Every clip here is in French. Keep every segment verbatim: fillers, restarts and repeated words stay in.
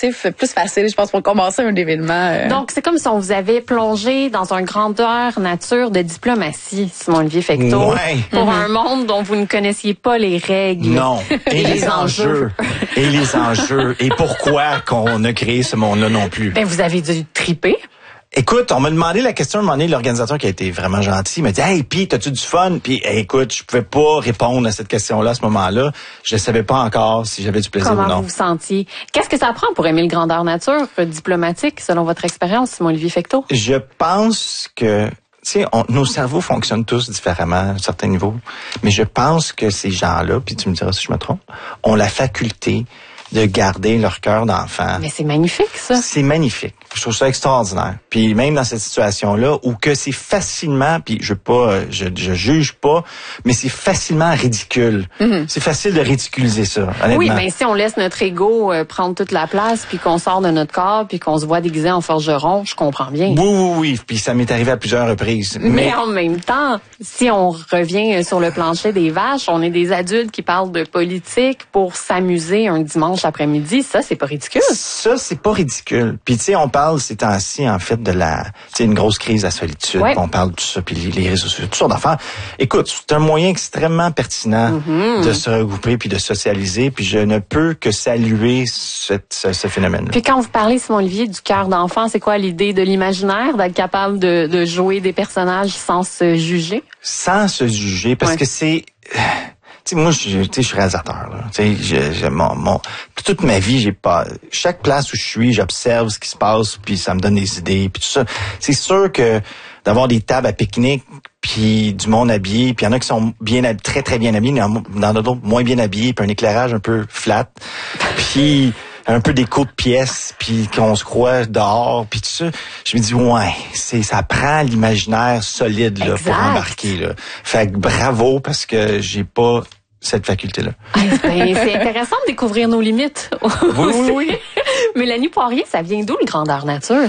narratif plus facile, je pense, pour commencer un événement. Euh... Donc, c'est comme si on vous avait plongé dans un grandeur nature de diplomatie, Simon-Olivier Fecteau, ouais. pour mm-hmm. un monde dont vous ne connaissiez pas les règles. Non. Et, et les, les enjeux. enjeux. Et les enjeux. Et pourquoi qu'on a créé ce monde-là non plus. Ben, vous avez dû triper. Écoute, on m'a demandé la question à un moment donné, l'organisateur qui a été vraiment gentil m'a dit « Hey, Pete, t'as-tu du fun? » Puis hey, écoute, je pouvais pas répondre à cette question-là à ce moment-là. Je ne savais pas encore si j'avais du plaisir Comment ou non. vous vous sentiez? Qu'est-ce que ça prend pour aimer le grandeur nature diplomatique, selon votre expérience, Simon-Olivier Fecteau? Je pense que, tu sais, on, nos cerveaux fonctionnent tous différemment à un certain niveau, mais je pense que ces gens-là, puis tu me diras si je me trompe, ont la faculté de garder leur cœur d'enfant. Mais c'est magnifique, ça. C'est magnifique. Je trouve ça extraordinaire. Puis même dans cette situation-là, où que c'est facilement, puis je veux pas, je, je juge pas, mais c'est facilement ridicule. Mm-hmm. C'est facile de ridiculiser ça, honnêtement. Oui, mais si on laisse notre ego euh, prendre toute la place, puis qu'on sort de notre corps, puis qu'on se voit déguisé en forgeron, je comprends bien. Oui, oui, oui. Puis ça m'est arrivé à plusieurs reprises. Mais, mais en même temps, si on revient sur le plancher des vaches, on est des adultes qui parlent de politique pour s'amuser un dimanche après-midi. Ça, c'est pas ridicule. Ça, c'est pas ridicule. Puis tu sais, on parle ces temps-ci, en fait, de la, tu sais, une grosse crise de la solitude. Ouais. On parle de tout ça, puis les, les réseaux sociaux, toutes sortes d'affaires. Écoute, c'est un moyen extrêmement pertinent mm-hmm. de se regrouper puis de socialiser. Puis je ne peux que saluer cette, ce, ce phénomène-là. Puis quand vous parlez, Simon-Olivier, du cœur d'enfant, c'est quoi l'idée de l'imaginaire, d'être capable de, de jouer des personnages sans se juger? Sans se juger, parce ouais. que c'est... Tu sais, moi, je, tu sais, je suis réalisateur, là. Tu sais, je, je, mon, mon, toute ma vie, j'ai pas, chaque place où je suis, j'observe ce qui se passe, puis ça me donne des idées, puis tout ça. C'est sûr que d'avoir des tables à pique-nique, puis du monde habillé, puis il y en a qui sont bien, très, très bien habillés, il y en a d'autres moins bien habillés, puis un éclairage un peu flat, puis un peu d'écho de pièces, puis qu'on se croit dehors, puis tout ça. Je me dis, ouais, c'est ça prend l'imaginaire solide là, pour embarquer. Là. Fait que bravo, parce que j'ai pas cette faculté-là. Ben, c'est intéressant de découvrir nos limites. Oui, oui, oui. Mélanie Poirier, ça vient d'où le grandeur nature?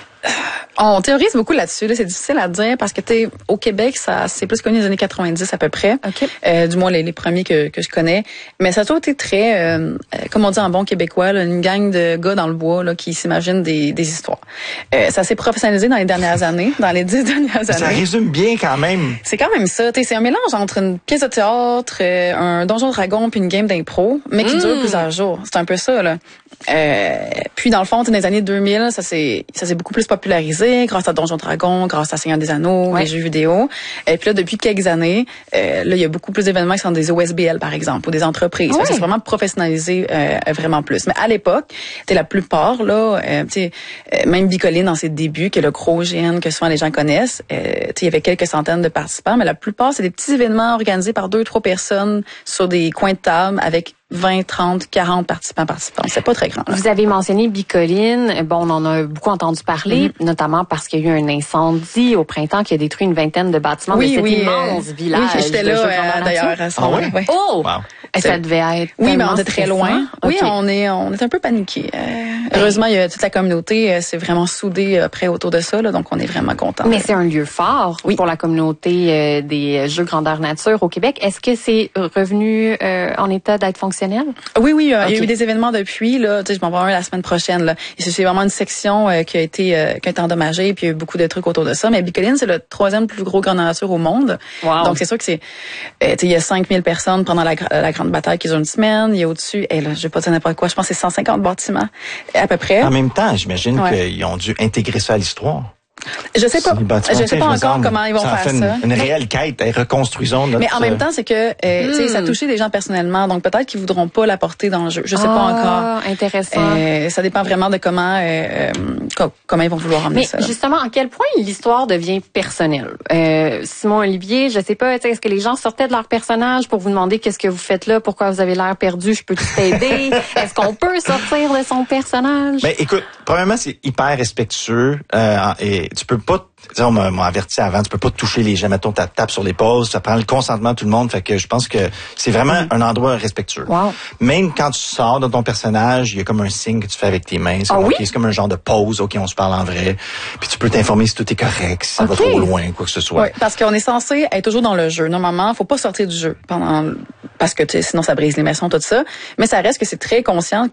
On théorise beaucoup là-dessus. Là. C'est difficile à dire parce que t'es au Québec, ça c'est plus connu dans les années quatre-vingt-dix à peu près. Okay. Euh, du moins les, les premiers que, que je connais. Mais ça a toujours été très, euh, comme on dit en bon québécois, là, une gang de gars dans le bois là, qui s'imaginent des, des histoires. Euh, ça s'est professionnalisé dans les dernières années, dans les dix dernières années. Ça résume bien quand même. C'est quand même ça. T'sais, c'est un mélange entre une pièce de théâtre, euh, un donjon dragon puis une game d'impro, mais qui mmh. dure plusieurs jours. C'est un peu ça là. Euh, puis dans le fond, dans les années deux mille, ça s'est ça s'est beaucoup plus popularisé grâce à Donjon Dragon, grâce à Seigneur des Anneaux, ouais. les jeux vidéo. Et puis là, depuis quelques années, euh, là, il y a beaucoup plus d'événements qui sont des O S B L, par exemple, ou des entreprises. Ouais. C'est vraiment professionnalisé euh, vraiment plus. Mais à l'époque, t'es la plupart, là, euh, tu euh, même Bicoline dans ses débuts, que le gros G N que souvent les gens connaissent, euh, il y avait quelques centaines de participants, mais la plupart, c'est des petits événements organisés par deux, trois personnes sur des coins de table avec vingt, trente, quarante participants, participants. C'est pas très grand. Là. Vous avez mentionné Bicoline. Bon, on en a beaucoup entendu parler, mm-hmm. notamment parce qu'il y a eu un incendie au printemps qui a détruit une vingtaine de bâtiments oui, de cet oui, immense euh, village. Oui, j'étais là, euh, d'ailleurs, à ce moment-là. Ah ouais? Oh! Wow. Et ça devait être oui, mais on était très loin. Okay. Oui, on est on est un peu paniqués. Euh, heureusement, il y a toute la communauté, euh, c'est vraiment soudé euh, près autour de ça, là, donc on est vraiment contents. Mais c'est un lieu fort oui. pour la communauté euh, des Jeux grandeur nature au Québec. Est-ce que c'est revenu euh, en état d'être fonctionnel? Oui, oui, euh, okay. il y a eu des événements depuis. Là, tu sais, je m'en vais un la semaine prochaine. Là. C'est vraiment une section euh, qui a été euh, qui a été endommagée, puis il y a eu beaucoup de trucs autour de ça. Mais Bicoline, c'est le troisième plus gros grandeur nature au monde. Wow. Donc c'est sûr que c'est, euh, tu sais, il y a cinq mille personnes pendant la, la grande bataille qui dure une semaine. Il y a au-dessus, et là, je vais pas dire n'importe quoi, je pense que c'est cent cinquante bâtiments, à peu près. En même temps, j'imagine ouais. qu'ils ont dû intégrer ça à l'histoire. Je sais pas. Je sais pas encore comment ils vont ça faire fait ça. Une, une réelle quête, et reconstruisons notre... Mais en même temps, c'est que euh, mm. tu sais, ça a touché des gens personnellement, donc peut-être qu'ils voudront pas la porter dans le jeu. Je sais ah, pas encore. Intéressant. Euh, ça dépend vraiment de comment euh, co- comment ils vont vouloir emmener Mais ça. Mais justement, à quel point l'histoire devient personnelle. Euh, Simon Olivier, je sais pas, est-ce que les gens sortaient de leur personnage pour vous demander qu'est-ce que vous faites là, pourquoi vous avez l'air perdu, je peux t'aider. Est-ce qu'on peut sortir de son personnage? Ben écoute, premièrement, c'est hyper respectueux euh, et tu peux pas. On m'a, m'a averti avant, tu peux pas toucher les gens, mettons, ta tape sur l'épaule, ça prend le consentement de tout le monde, fait que je pense que c'est vraiment mm. un endroit respectueux. Wow. Même quand tu sors de ton personnage, il y a comme un signe que tu fais avec tes mains, c'est, ah, comme, oui? okay, c'est comme un genre de pause, ok, on se parle en vrai, puis tu peux t'informer si tout est correct, si ça okay. va trop loin, quoi que ce soit. Oui, parce qu'on est censé être toujours dans le jeu. Normalement, faut pas sortir du jeu pendant, parce que sinon ça brise l'immersion, tout ça, mais ça reste que c'est très conscient que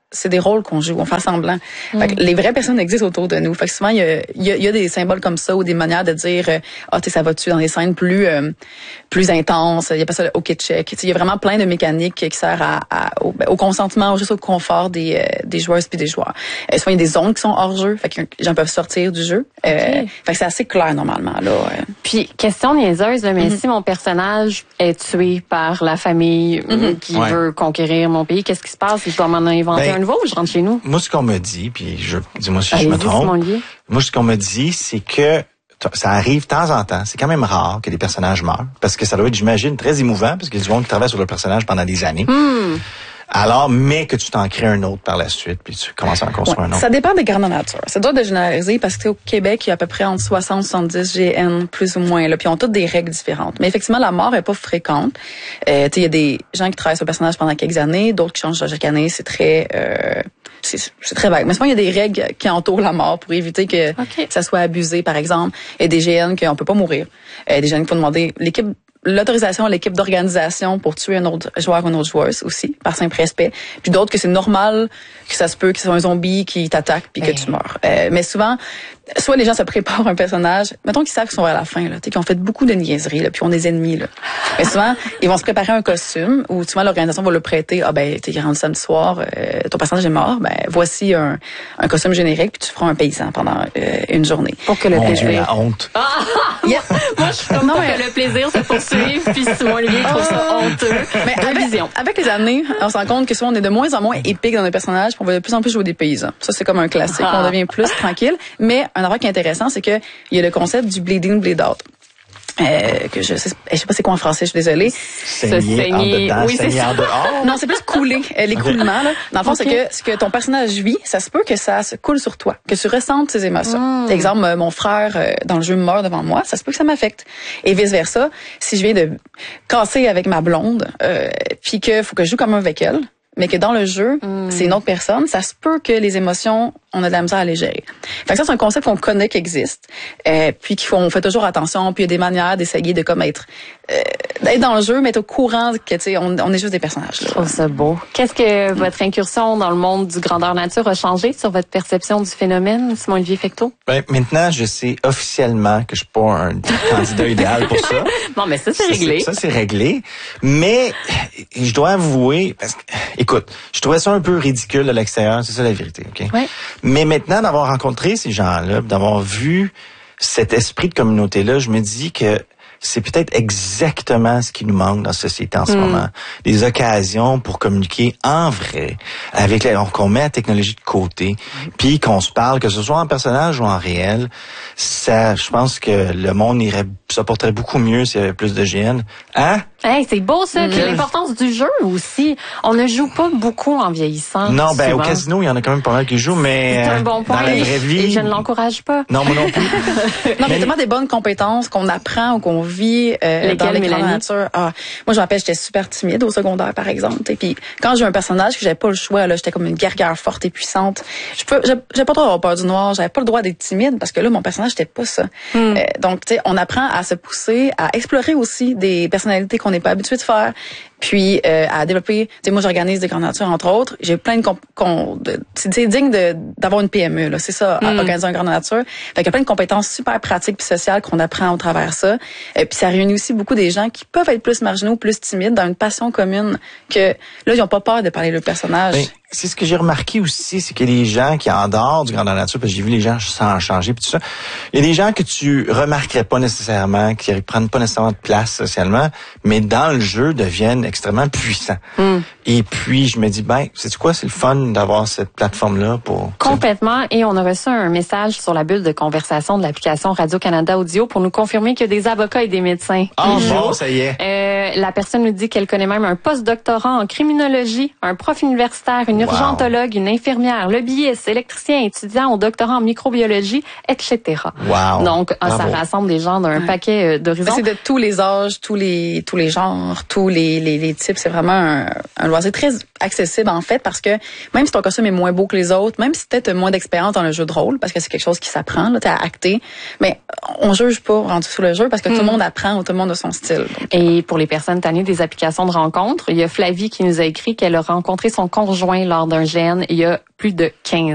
c'est des rôles qu'on joue, on fait semblant. Mm. Fait que les vraies personnes existent autour de nous. Fait que souvent, il y a, y, a, y a des symboles comme ça ou des manières de dire ah, tu sais, ça va-tu dans des scènes plus euh, plus intenses. Il y a pas ça le OK check. Il y a vraiment plein de mécaniques qui servent à, à, au, au consentement, juste au confort des, euh, des joueuses puis des joueurs. Euh, souvent, il y a des zones qui sont hors jeu, fait que les gens peuvent sortir du jeu. Okay. Euh, fait que c'est assez clair normalement là. Euh. Puis question niaiseuse, là, mais mm-hmm. si mon personnage est tué par la famille mm-hmm. qui ouais. veut conquérir mon pays, qu'est-ce qui se passe? Je dois m'en inventer ben, un nouveau ou je rentre chez nous? Moi, ce qu'on me dit, puis je dis-moi si Allez, je me trompe. Moi, ce qu'on me dit, c'est que ça arrive de temps en temps. C'est quand même rare que des personnages meurent. Parce que ça doit être, j'imagine, très émouvant, parce qu'il y a du monde qui travaille sur le personnage pendant des années. Mm. Alors, mais que tu t'en crées un autre par la suite, puis tu commences à en construire ouais, un autre. Ça dépend des grandes nature. C'est dur de généraliser parce qu'au Québec, il y a à peu près entre soixante et soixante-dix G N, plus ou moins, là, puis ils ont toutes des règles différentes. Mais effectivement, la mort est pas fréquente. Euh, tu sais, il y a des gens qui travaillent sur le personnage pendant quelques années, d'autres qui changent chaque année. C'est très... Euh, c'est, c'est très vague. Mais souvent, il y a des règles qui entourent la mort pour éviter que okay. ça soit abusé, par exemple. Il y a des G N qu'on peut pas mourir. Euh, des G N qu'il faut demander... L'équipe l'autorisation à l'équipe d'organisation pour tuer un autre joueur ou une autre joueuse aussi, par simple respect. Puis d'autres que c'est normal que ça se peut que ce soit un zombie qui t'attaque puis que tu meurs. Euh, mais souvent, soit les gens se préparent un personnage, mettons qu'ils savent qu'ils sont à la fin, là, qu'ils ont fait beaucoup de niaiseries, là, puis ont des ennemis. Là. Mais souvent, ils vont se préparer un costume ou souvent l'organisation va le prêter. Ah ben, t'es rendu samedi soir, euh, ton personnage est mort, ben voici un, un costume générique puis tu feras un paysan pendant euh, une journée. Pour que le plaisir... la honte. Ah! Yeah. Moi, je suis comme non, pour mais... que le plaisir se poursuive, puis Simon Olivier trouve ça honteux. Mais avec, avec les années, on se rend compte que souvent on est de moins en moins épique dans nos personnages, puis on va de plus en plus jouer des paysans. Ça, c'est comme un classique. Ah. On devient plus tranquille. Mais un affaire qui est intéressant, c'est que il y a le concept du bleeding, bleed out. Euh, que je sais, je sais pas c'est quoi en français, je suis désolée. Saigner en dedans, oui, saigner en dehors. Non, c'est plus couler, euh, l'écoulement, là. Dans le fond, okay. c'est que ce que ton personnage vit, ça se peut que ça se coule sur toi, que tu ressentes ses émotions. Mm. Exemple, euh, mon frère, euh, dans le jeu, meurt devant moi, ça se peut que ça m'affecte. Et vice-versa, si je viens de casser avec ma blonde, euh, puis que faut que je joue comme avec elle, mais que dans le jeu, mm. c'est une autre personne, ça se peut que les émotions, on a de la misère à les gérer. Fait que ça, c'est un concept qu'on connaît qui existe, euh, puis qu'il faut, on fait toujours attention, puis il y a des manières d'essayer de comme être, euh, d'être dans le jeu, mais être au courant que, tu sais, on, on est juste des personnages. Là. Je trouve ça beau. Qu'est-ce que mm. votre incursion dans le monde du grandeur nature a changé sur votre perception du phénomène, Simon-Olivier Fecteau? Ben, maintenant, je sais officiellement que je suis pas un candidat idéal pour ça. Non, mais ça, c'est réglé. Ça, c'est réglé. Mais, je dois avouer, parce que, écoute, je trouvais ça un peu ridicule de l'extérieur, c'est ça la vérité, OK? Ouais. Mais maintenant, d'avoir rencontré ces gens-là, d'avoir vu cet esprit de communauté-là, je me dis que c'est peut-être exactement ce qui nous manque dans la société en ce mm. moment. Des occasions pour communiquer en vrai, avec la, qu'on met la technologie de côté, mm. puis qu'on se parle, que ce soit en personnage ou en réel. Ça, je pense que le monde irait, ça porterait beaucoup mieux s'il y avait plus de G N. Hein? Hey, c'est beau ça. Mm. Puis l'importance du jeu aussi. On ne joue pas beaucoup en vieillissant. Non, ben souvent. Au casino, il y en a quand même pas mal qui jouent, mais c'est un bon point. Dans la vraie vie, et je ne l'encourage pas. Non, moi non plus. Non, mais tellement des bonnes compétences qu'on apprend ou qu'on vit euh, dans les grandes natures. Ah, moi, je me rappelle, j'étais super timide au secondaire, par exemple. Et puis, quand j'ai eu un personnage que j'avais pas le choix, là, j'étais comme une guerrière forte et puissante. Je peux, j'avais pas trop avoir peur du noir. J'avais pas le droit d'être timide parce que là, mon personnage, j'étais pas ça. Mm. Euh, donc, tu sais, on apprend à se pousser, à explorer aussi des personnalités qu'on n'est pas habitué de faire. Puis euh, à développer, tu sais, moi j'organise des grandes natures entre autres, j'ai plein de, comp- con- de c'est, c'est digne de d'avoir une P M E là, c'est ça, mm. organiser une grande nature. Fait qu'il y a plein de compétences super pratiques puis sociales qu'on apprend au travers ça. Et puis ça réunit aussi beaucoup des gens qui peuvent être plus marginaux, plus timides dans une passion commune que là ils ont pas peur de parler de leur personnage. Ben, c'est ce que j'ai remarqué aussi, c'est que les gens qui en dehors du grandeur nature, parce que j'ai vu les gens sans changer puis tout ça, il y a des gens que tu remarquerais pas nécessairement, qui prennent pas nécessairement de place socialement, mais dans le jeu deviennent extrêmement puissants. Mm. Et puis je me dis ben, c'est quoi, c'est le fun d'avoir cette plateforme là pour complètement. Et on a reçu un message sur la bulle de conversation de l'application Radio-Canada Audio pour nous confirmer qu'il y a des avocats et des médecins. Oh bon, ça y est. Euh, la personne nous dit qu'elle connaît même un post-doctorant en criminologie, un prof universitaire, une urgentologue, wow. une infirmière, lobbyiste, électricien, étudiant au doctorat en microbiologie, et cetera. Wow. Donc, Bravo. Ça rassemble des gens d'un ouais. paquet d'horizons. C'est de tous les âges, tous les tous les genres, tous les les les, les types, c'est vraiment un, un loisir très accessible en fait, parce que même si ton costume est moins beau que les autres, même si peut-être moins d'expérience dans le jeu de rôle, parce que c'est quelque chose qui s'apprend, là, t'as à acter, mais on juge pas rendu sur le jeu parce que mm. tout le monde apprend, tout le monde a son style. Donc. Et pour les personnes tannées des applications de rencontres, il y a Flavie qui nous a écrit qu'elle a rencontré son conjoint lors d'un G N il y a plus de quinze